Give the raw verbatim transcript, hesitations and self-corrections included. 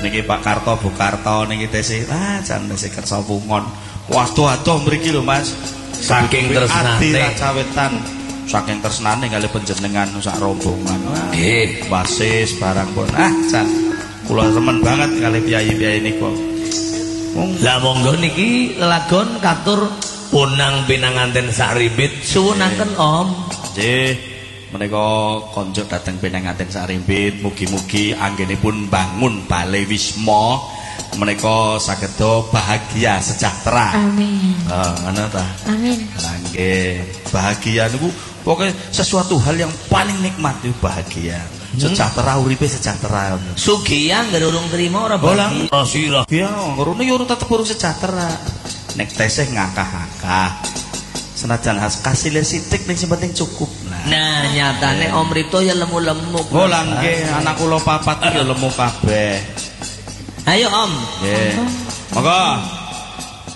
niki Pak Karto Bu Karto niki tesih ah jan tesih kersa pungon. Waduh-aduh mriki lho Mas. Saking tresnane cawetan. Saking tresnane kali panjenengan sak rombongan. Nggih, basis barang pun ah jan kula remen banget kali piyayi-piyayi niku. Lah monggo niki lelagon katur punang pinanganten sak rimbit suwunaken Om. Nggih, menika konjuk dateng pinanganten sak rimbit mugi-mugi anggenipun bangun Bale Wisma menika sageda bahagia sejahtera. Amin. Heeh, ngono ta. Amin. Lah nggih, bahagia niku pokoknya sesuatu hal yang paling nikmat itu bahagia. Sejahtera uripe sejahtera. Sugih angger urung trima ora bolang. Oh sira. Ya, ngono yo tetep urung sejahtera. Nek tesih ngakah-ngakah. Senajan has kasile sithik ning sing penting cukup. Nah, nah nyatane Om Rito ya lemu-lemu. Oh lah nggih, anak kula papat ya lemu kabeh. Ayo Om. Nggih. Monggo.